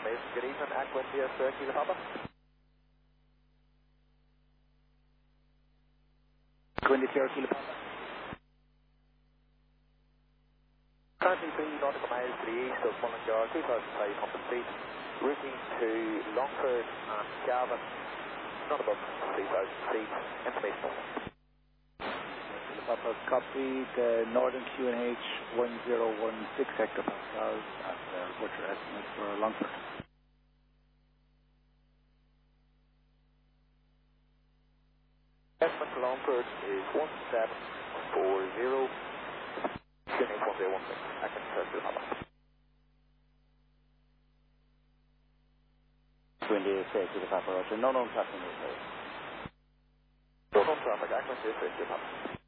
Mason, good evening. Aqua India, Kilo Papa. Aqua India, Kilo Papa. Currently 3 nautical miles to the east of Mullingar, 2,500 feet. Routing to Longford and Cavan, not above 3,000 feet. Information. Kilo Papa, copy the Northern QNH 1016 hectopascals and report your estimate for Longford. Estimate for Longford is 1740. QNH 1016. I can search the number. Aqua India, Kilo Papa, Roger. No known passengers. No known traffic, Aqua India, Kilo Papa.